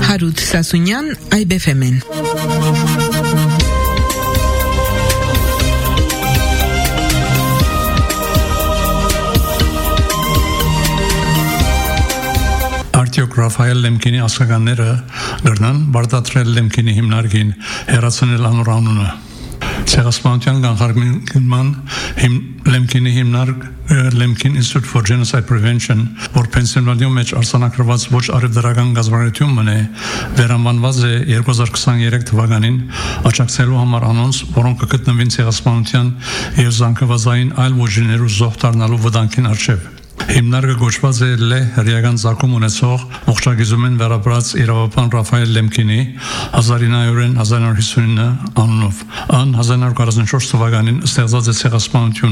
Հարութ Սասունյան, IBFM-ն։ Արդյոք Ռաֆայել Լեմկինի ասկականները գրնան բարդատրել Լեմկինի հիմնարկին հեռացնել անոր անունը։ Ցեղասպանության կանխարգելման Լեմկինի հիմնարկ Lemkin Institute for Genocide Prevention, որ Պենսիլվանիայում մեջ արձանագրված ոչ արևդրական գազམ་ություն մնե, վերանվանված է 2023 թվականին աջակցելու համար անոնց, որոնք կգտնվին ցեղասպանության եւ զանգվածային այլ ոչիններու զոհ դառնալու վտանգին առջև։ Հիմնարկը գոչված է Լե հրեական ցակում ունեցող ողջագիզումեն վերաբրած իրավապան Ռաֆայել Լեմկինի 1959 անունով։ Ան 1944 թվականին ստեղծած է ցեղասպանություն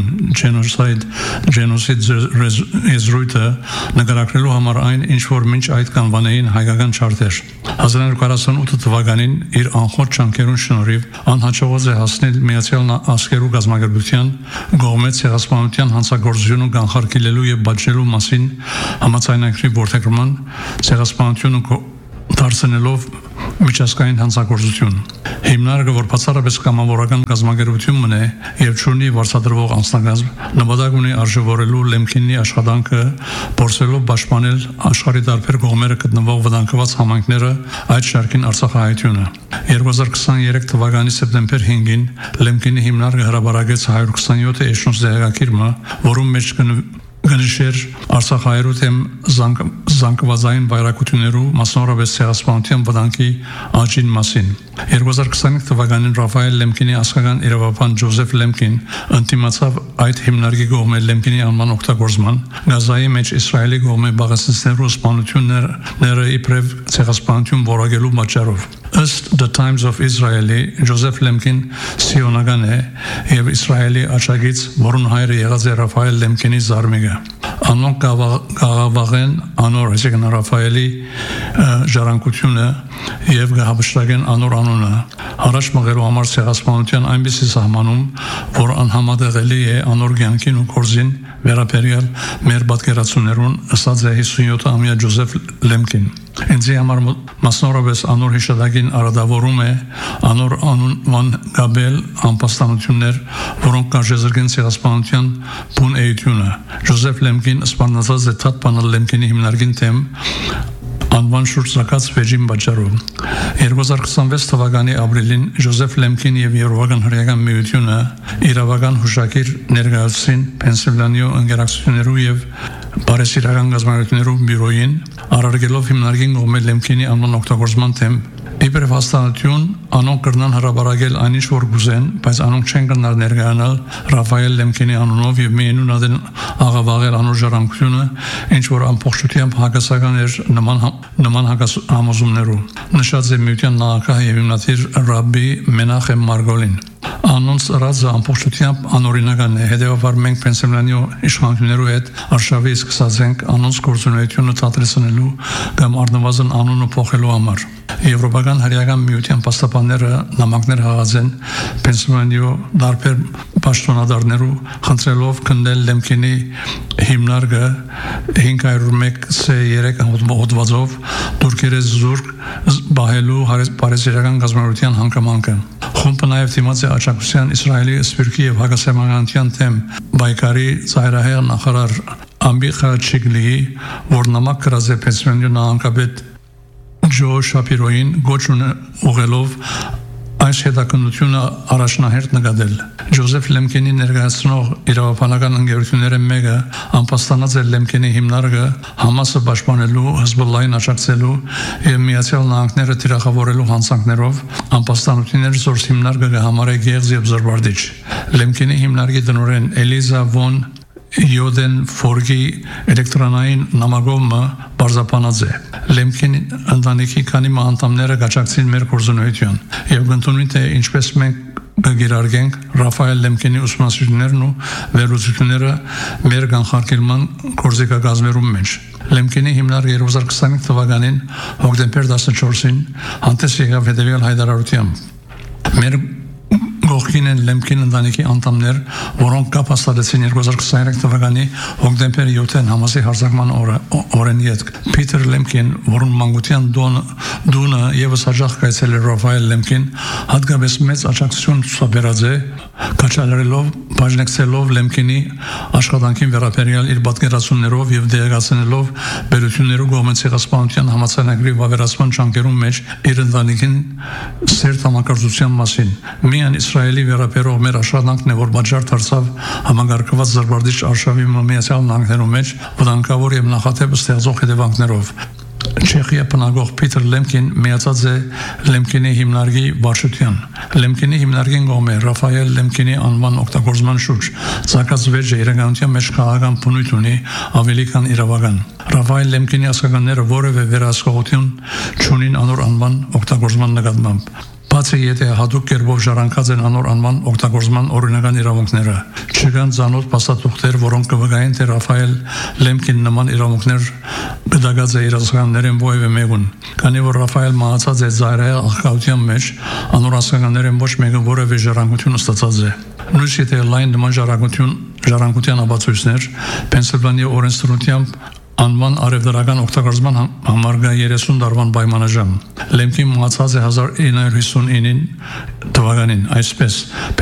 genocide եզրույթը նկարագրելու համար այն, ինչ որ մինչ այդ կանվանեին հայկական չարտեր։ 1948 թվականին իր անխոտ ջանքերուն շնորհիվ անհաջողված է հասնել Միացյալ Նահանգներու գազམ་ագործության կողմից ցեղասպանության հանցագործությունը կանխարգելելու եւ բաժնելու մասին համաձայնագրի որդեգրման ցեղասպանությունը դարձնելով միջազգային հանցագործություն։ Հիմնարկը, որ բացառապես կամավորական գազམ་ագործություն մնե եւ ճունի վարչատրվող անձնակազմ, նպատակ ունի արժևորելու Լեմկինի աշխատանքը, փորձելով պաշտպանել աշխարհի տարբեր կողմերը գտնվող վտանգված համայնքները այդ շարքին Արցախահայությունը։ 2023 թվականի սեպտեմբեր 5-ին Լեմկինի հիմնարկը հրապարակեց 127 էշնոց դեղագիրը, որում մեջ գնիշեր Արցախայերու թեմ զանգվածային վայրակություններու մասնավորապես ցեղասպանության վտանգի աճին մասին։ 2025 թվականին Ռաֆայել Լեմկինի ասկական իրավապան Ջոզեֆ Լեմկին ընդդիմացավ այդ հիմնարկի կողմէ Լեմկինի անման օգտագործման, Գազայի մեջ Իսրայելի կողմէ բաղացնելու սպանությունները իբրև ցեղասպանություն որակելու պատճառով։ Ըստ The Times of Israel-ի Ջոզեֆ Լեմկին սիոնական է եւ Իսրայելի աջակից, որուն հայրը եղած է Ռաֆայել Լեմկինի զարմիկը։ Անոնք գաղավաղեն անոր հեսեկն Ռաֆայելի ժառանգությունը եւ գահապշտակեն անոր անունը առաջ մղելու համար ցեղասպանության այնպիսի սահմանում, որ անհամատեղելի է անոր կյանքին ու կորզին վերաբերյալ մեր պատկերացումներուն, ասաց է 57-ամյա Ջոզեֆ Լեմկին։ Ինձ համար մասնավորապես անոր հիշատակին արադավորում է անոր անուն գաբել անպաստանություններ, որոնք կարժեզրկեն ցեղասպանության բուն էությունը։ Ջոզեֆ Լեմկին սպառնացած է թաթ Լեմկինի հիմնարկին թեմ անվան շուրջ զակած վեճին պատճառով։ 2026 թվականի ապրիլին Ջոզեֆ Լեմկին եւ Եվրոպական հրեական միությունը իրավական հուշագիր ներկայացրին Պենսիլվանիա ընկերակցություններու եւ բարեսիրական գազམ་ություններու բյուրոյին, առարգելով հիմնարկին կողմէ Լեմկինի անուն օգտագործման թեմ։ Իբրև հաստատություն անոնք կրնան հրապարակել այնինչ որ գուզեն, բայց անոնք չեն կրնալ ներկայանալ Ռաֆայել Լեմկինի անունով եւ միայն ունեն աղավաղել անոր ժառանգությունը, ինչ որ ամբողջությամբ հակասական էր նման համոզումներով։ Նշած է միության նախագահ եւ հիմնադիր Ռաբբի Մենախեմ Մարգոլին։ Անոնց ռազը ամբողջությամբ անօրինական է, հետևաբար մենք Պենսիլվանիա իշխանություններու հետ արշավի սկսած ենք անոնց գործունեությունը ցածրեցնելու կամ առնվազն անունը փոխելու համար։ Եվրոպական հրեական միության պաստապանները նամակներ հղած են Պենսիլվանիա դարբեր պաշտոնադարներու խնդրելով քննել Լեմկինի հիմնարկը 501C3 հոդվածով դուրքերես զուրկ բահելու բարեսիրական գազམ་ության հանգամանքը։ Խումբը նաև դիմաց է աջակցության Իսրայելի սպիրկի եւ հակասեմականության թեմ բայկարի ծայրահեղ նախարար Ամբիխա Չիգլիի, որ նամակ գրած է Պենսիլվանիա նահանգապետ Ջո Շապիրոին գոչուն ուղղելով այս հետաքննությունը առաջնահերթ նկատել։ Ջոզեֆ Լեմկինի ներկայացնող իրավաբանական ընկերությունները մեկը անպաստանած է Լեմկինի հիմնարկը Համասը պաշտպանելու, Հեզբոլլահին աջակցելու եւ Միացյալ Նահանգները թիրախավորելու հանցանքներով անպաստանություններ զորս հիմնարկը կհամարե գեղձ եւ զրբարտիչ։ Լեմկինի հիմնարկի տնօրեն Էլիզա Վոն Յոդեն Ֆորգի էլեկտրոնային նամակումը բարձապանած է։ Լեմկին ընտանիքի քանի անդամները գաճակցին մեր գործունեություն եւ գտնումին թե ինչպես մենք կգիրարգենք Ռաֆայել Լեմկինի ուսումնասիրություններն ու վերլուծությունները մեր կանխարգելման գործիքակազմերում մեջ։ Լեմկինի հիմնարկը 2025 թվականին հոկտեմբեր 14-ին հանդես եկավ հետևյալ հայտարարությամբ. Մեր Կողքին են Լեմքին ընտանիքի անդամներ, որոնք կապ հաստատեցին 2023 թվականի հոկտեմբերի 7-ին Համասի հարձակման օրենի հետ։ Փիթեր Լեմքին, որոնց մանկության դունը եւս հաջող կայացել է Ռաֆայել Լեմքին, հատկապես մեծ աջակցություն ցուցաբերած է, կաչալերելով, բաժնեկցելով Լեմքինի աշխատանքին վերաբերյալ իր պատկերացումներով եւ դեղացնելով բերություններով կողմից ցեղասպանության համացանագրի վավերացման ճանկերում մեջ իր ընտանիքին սերտ համակարգության մասին։ Միայն Իսրայելի վերաբերող մեր աշխատանքն է, որ պատժար դարձավ համագարկված զրբարդիչ արշավի Միացյալ Նահանգներում մեջ վտանգավոր եւ նախատեպ ստեղծող հետևանքներով։ Չեխիա բնագող Փիթեր Լեմքին միացած է Լեմքինի հիմնարկի վարչության։ Լեմքինի հիմնարկին կողմ է Ռաֆայել Լեմքինի անվան օգտագործման շուրջ ցակած վեճը իրականության մեջ քաղաքական բնույթ ունի ավելի քան իրավական։ Ռաֆայել Լեմքինի ասականները որևէ վերահսկողություն չունին անոր անվան օգտագործման նկատմամբ։ Բացի եթե հատուկ կերպով ժառանգած են անոր անվան օգտագործման օրինական իրավունքները, չկան ցանոթ փաստաթուղթեր, որոնք կվկայեն, թե Ռաֆայել Լեմքին նման իրավունքներ կդագած է իր ասականներին որևէ մեկուն։ Քանի որ Ռաֆայել մահացած է զայրահեղ աղքատության մեջ, անոր ասականներին ոչ մեկը որևէ ժառանգություն ստացած է։ Նույնիսկ եթե լայն նման ժառանգության ապացույցներ Պենսիլվանիա օրենսդրությամբ անվան արևդրական օգտագործման համար 30 տարվան պայմանաժամ։ Լեմքին մահացած է 1959 թվականին, այսպես